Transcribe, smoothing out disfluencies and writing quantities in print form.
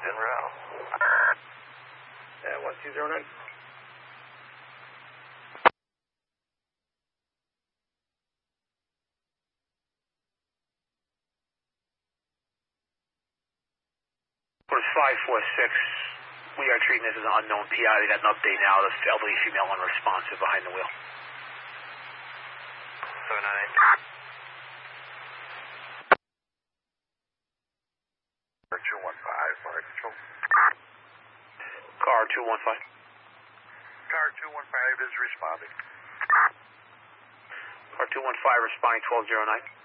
En route. 1209. Course 546, we are treating this as an unknown PI. They got an update now. The elderly female unresponsive behind the wheel. 798. Car 215, fire control. Car 215. Car 215 is responding. Car 215 responding 1209.